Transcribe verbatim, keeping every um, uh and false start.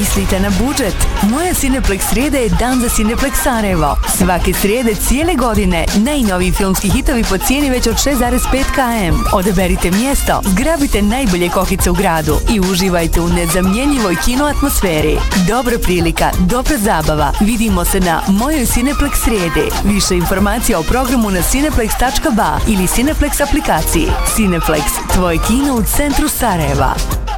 mislite na budžet? Moja Cineplex srijeda je dan za Cineplex Sarajevo. Svake srijede cijele godine najnoviji filmski hitovi po cijeni već od šest zarez pet kilometara. Odaberite mjesto, zgrabite najbolje kokice u gradu i uživajte u nezamjenjivoj kino atmosferi. Dobra prilika, dobra zabava. Vidimo se na mojoj Cineplex srijedi. Više informacija o programu na cineplex tačka ba ili Cineplex aplikaciji. Cineplex, tvoje kino u centru Sarajeva.